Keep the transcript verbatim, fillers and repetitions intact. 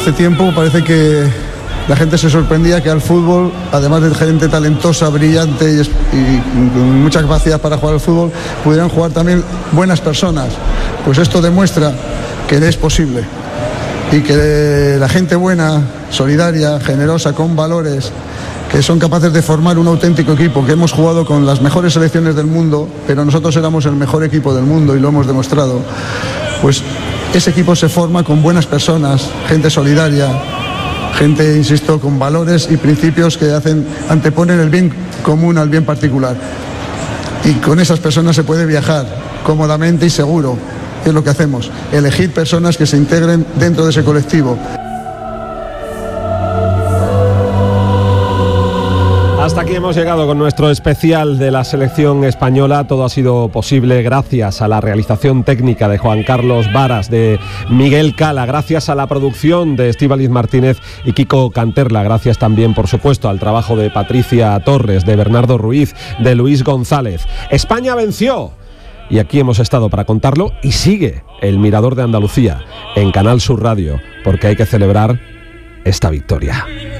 hace tiempo parece que la gente se sorprendía que al fútbol, además de gente talentosa, brillante y, y con mucha capacidad para jugar al fútbol, pudieran jugar también buenas personas. Pues esto demuestra que es posible y que la gente buena, solidaria, generosa, con valores, que son capaces de formar un auténtico equipo, que hemos jugado con las mejores selecciones del mundo, pero nosotros éramos el mejor equipo del mundo y lo hemos demostrado. Pues ese equipo se forma con buenas personas, gente solidaria, gente, insisto, con valores y principios que hacen, anteponen el bien común al bien particular. Y con esas personas se puede viajar cómodamente y seguro. Es lo que hacemos, elegir personas que se integren dentro de ese colectivo. Hasta aquí hemos llegado con nuestro especial de la selección española. Todo ha sido posible gracias a la realización técnica de Juan Carlos Varas, de Miguel Cala, gracias a la producción de Estíbaliz Martínez y Kiko Canterla, gracias también, por supuesto, al trabajo de Patricia Torres, de Bernardo Ruiz, de Luis González. España venció. Y aquí hemos estado para contarlo, y sigue El Mirador de Andalucía en Canal Sur Radio, porque hay que celebrar esta victoria.